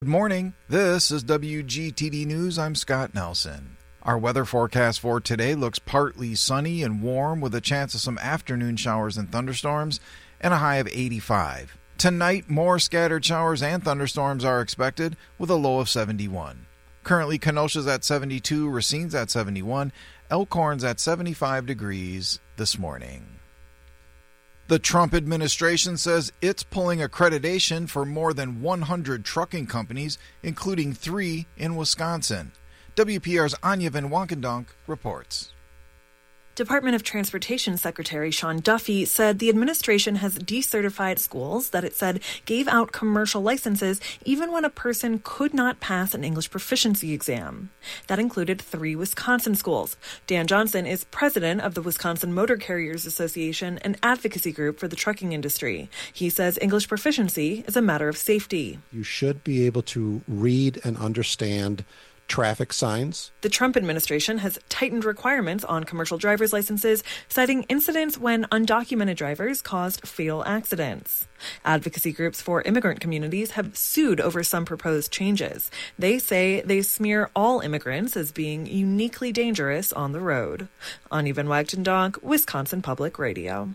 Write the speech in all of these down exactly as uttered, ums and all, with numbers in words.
Good morning. This is W G T D News. I'm Scott Nelson. Our weather forecast for today looks partly sunny and warm with a chance of some afternoon showers and thunderstorms and a high of eighty-five. Tonight, more scattered showers and thunderstorms are expected with a low of seventy-one. Currently, Kenosha's at seventy-two, Racine's at seventy-one, Elkhorn's at seventy-five degrees this morning. The Trump administration says it's pulling accreditation for more than one hundred trucking companies, including three in Wisconsin. W P R's Anya Van Wonkendonk reports. Department of Transportation Secretary Sean Duffy said the administration has decertified schools that it said gave out commercial licenses even when a person could not pass an English proficiency exam. That included three Wisconsin schools. Dan Johnson is president of the Wisconsin Motor Carriers Association, an advocacy group for the trucking industry. He says English proficiency is a matter of safety. You should be able to read and understand traffic signs. The Trump administration has tightened requirements on commercial driver's licenses, citing incidents when undocumented drivers caused fatal accidents. Advocacy groups for immigrant communities have sued over some proposed changes. They say they smear all immigrants as being uniquely dangerous on the road. Anya Van Wonkendonk, Wisconsin Public Radio.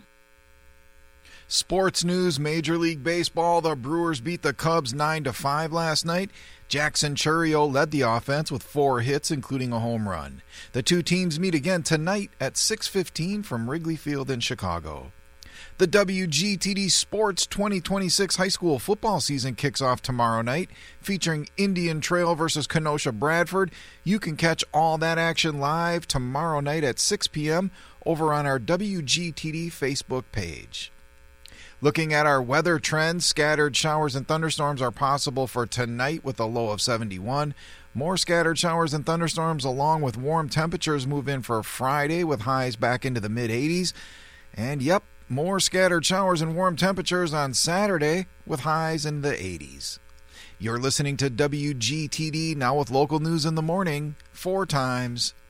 Sports news, Major League Baseball. The Brewers beat the Cubs nine to five last night. Jackson Chourio led the offense with four hits, including a home run. The two teams meet again tonight at six fifteen from Wrigley Field in Chicago. The W G T D Sports twenty twenty-six high school football season kicks off tomorrow night, featuring Indian Trail versus Kenosha Bradford. You can catch all that action live tomorrow night at six p.m. over on our W G T D Facebook page. Looking at our weather trends, scattered showers and thunderstorms are possible for tonight with a low of seventy-one. More scattered showers and thunderstorms along with warm temperatures move in for Friday with highs back into the mid-eighties. And yep, more scattered showers and warm temperatures on Saturday with highs in the eighties. You're listening to W G T D, now with local news in the morning, four times.